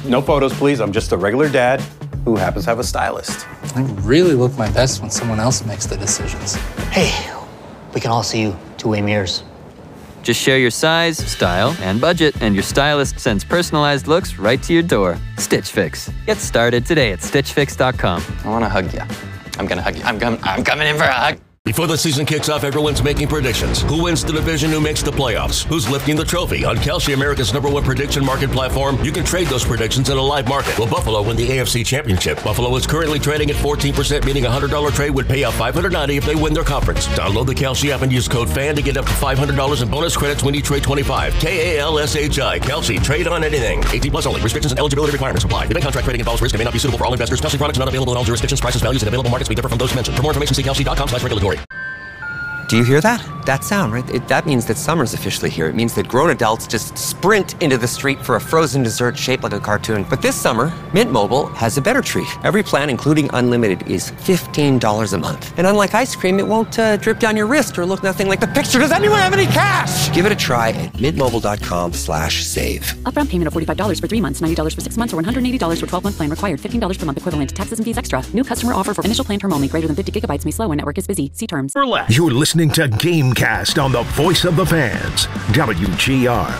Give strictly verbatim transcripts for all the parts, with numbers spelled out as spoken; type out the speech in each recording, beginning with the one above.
No photos, please. I'm just a regular dad who happens to have a stylist. I really look my best when someone else makes the decisions. Hey, we can all see you two-way mirrors. Just share your size, style, and budget, and your stylist sends personalized looks right to your door. Stitch Fix. Get started today at stitch fix dot com. I want to hug you. I'm going to hug you. I'm, com- I'm coming in for a hug. Before the season kicks off, everyone's making predictions. Who wins the division? Who makes the playoffs? Who's lifting the trophy? On Kalshi, America's number one prediction market platform, you can trade those predictions in a live market. Will Buffalo win the A F C Championship? Buffalo is currently trading at fourteen percent, meaning a one hundred dollars trade would pay out five hundred ninety dollars if they win their conference. Download the Kalshi app and use code FAN to get up to five hundred dollars in bonus credits when you trade twenty-five. K A L S H I. Kalshi. Trade on anything. eighteen plus only. Restrictions and eligibility requirements apply. The bank contract trading involves risk and may not be suitable for all investors. Kalshi products not available in all jurisdictions. Prices, values, and available markets may differ from those mentioned. For more information, see kalshi dot com slash regulatory. Do you hear that? That sound, right? It, that means that summer's officially here. It means that grown adults just sprint into the street for a frozen dessert shaped like a cartoon. But this summer, Mint Mobile has a better treat. Every plan, including unlimited, is fifteen dollars a month. And unlike ice cream, it won't uh, drip down your wrist or look nothing like the picture. Does anyone have any cash? Give it a try at mintmobile.com slash save. Upfront payment of forty-five dollars for three months, ninety dollars for six months, or one hundred eighty dollars for twelve-month plan required. fifteen dollars per month equivalent. Taxes and fees extra. New customer offer for initial plan term only. Greater than fifty gigabytes may slow when network is busy. See terms. You're listening to Gamecast on the Voice of the Fans, W G R.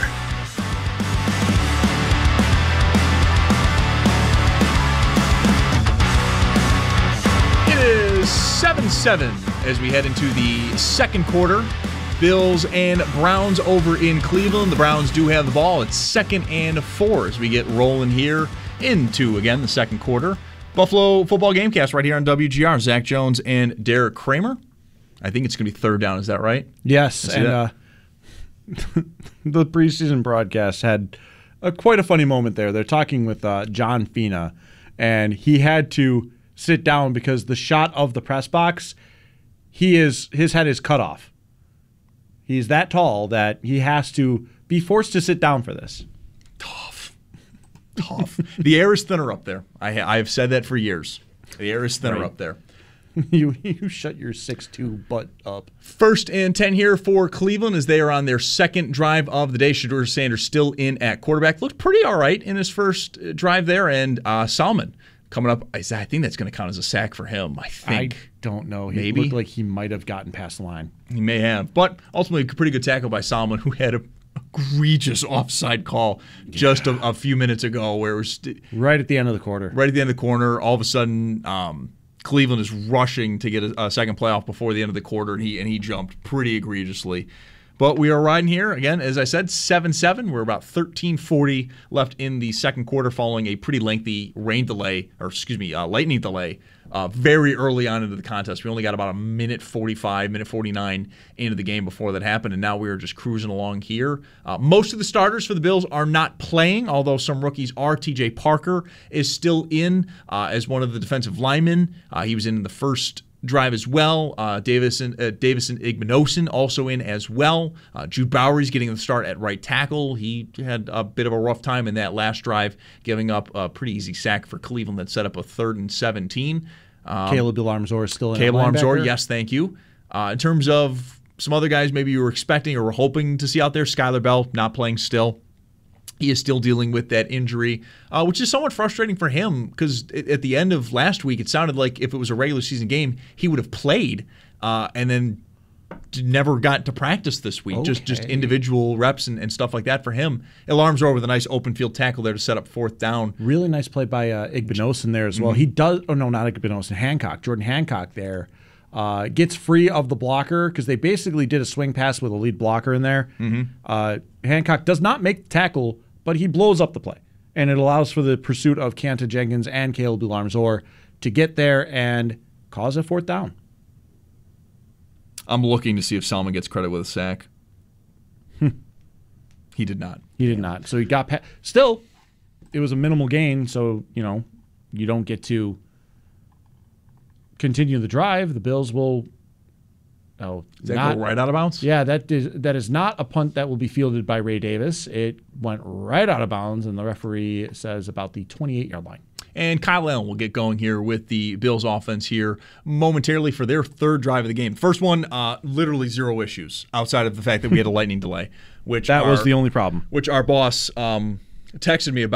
It is seven seven as we head into the second quarter. Bills and Browns over in Cleveland. The Browns do have the ball. It's second and four as we get rolling here into, again, the second quarter. Buffalo Football Gamecast right here on W G R. Zach Jones and Derek Kramer. I think it's going to be third down. Is that right? Yes, and uh, the preseason broadcast had a, quite a funny moment there. They're talking with uh, John Fina, and he had to sit down because the shot of the press box, he is his head is cut off. He's that tall that he has to be forced to sit down for this. Tough. Tough. The air is thinner up there. I, I have said that for years. The air is thinner Right. up there. You you shut your six two butt up. First and ten here for Cleveland as they are on their second drive of the day. Shedeur Sanders still in at quarterback. Looked pretty all right in his first drive there. And uh, Salmon coming up. I think that's going to count as a sack for him, I think. I don't know. He Maybe. looked like he might have gotten past the line. He may have. But ultimately, a pretty good tackle by Salmon, who had a egregious offside call just a, a few minutes ago where it was st- right at the end of the quarter. Right at the end of the corner. All of a sudden, um, Cleveland is rushing to get a, a second playoff before the end of the quarter, and he and he jumped pretty egregiously. But we are riding here, again, as I said, seven seven. We're about thirteen forty left in the second quarter following a pretty lengthy rain delay, or excuse me, uh, lightning delay uh, very early on into the contest. We only got about a minute forty-five, minute forty-nine into the game before that happened, and now we are just cruising along here. Uh, most of the starters for the Bills are not playing, although some rookies are. T J Parker is still in uh, as one of the defensive linemen. Uh, he was in the first drive as well. Uh, Davison, uh, Davison Igbinosun also in as well. Uh, Jude Bowery's getting the start at right tackle. He had a bit of a rough time in that last drive, giving up a pretty easy sack for Cleveland that set up a third and seventeen. Um, Caleb Alarmzor is still in. Caleb Alarmzor, yes, thank you. Uh, in terms of some other guys maybe you were expecting or were hoping to see out there, Skylar Bell not playing still. He is still dealing with that injury, uh, which is somewhat frustrating for him because at the end of last week, it sounded like if it was a regular season game, he would have played uh, and then never got to practice this week. Okay. Just just individual reps and, and stuff like that for him. Alarmzor with a nice open field tackle there to set up fourth down. Really nice play by uh, Igbinosun there as well. Mm-hmm. He does, oh no, not Igbinosun, Hancock, Jordan Hancock there. Uh, gets free of the blocker because they basically did a swing pass with a lead blocker in there. Mm-hmm. Uh, Hancock does not make the tackle, but he blows up the play. And it allows for the pursuit of Kanta Jenkins and Caleb Alarmzor to get there and cause a fourth down. I'm looking to see if Salmon gets credit with a sack. He did not. He did not. So he got pa- still, it was a minimal gain, so, you know, you don't get to continue the drive. The Bills will Oh, Does that not, go right out of bounds? Yeah, that is that is not a punt that will be fielded by Ray Davis. It went right out of bounds, and the referee says about the twenty-eight-yard line. And Kyle Allen will get going here with the Bills offense here momentarily for their third drive of the game. First one, uh, literally zero issues outside of the fact that we had a lightning delay. Which That our, was the only problem. Which our boss um, texted me about.